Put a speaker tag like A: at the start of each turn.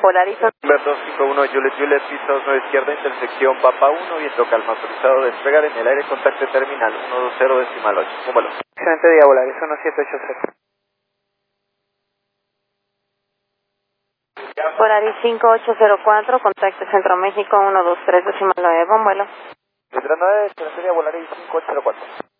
A: Polaris.
B: Humberto 51, Juliet, pista 29 izquierda, intersección Papa 1, viento calma, autorizado a despegar en el aire, contacto terminal 120 decimal 8. Número.
C: Excelente día, Polaris 1780.
A: Polaris 5804, contacto Centro México 123 decimal 9, buen vuelo.
B: Letra 9, excelente día, Polaris 5804.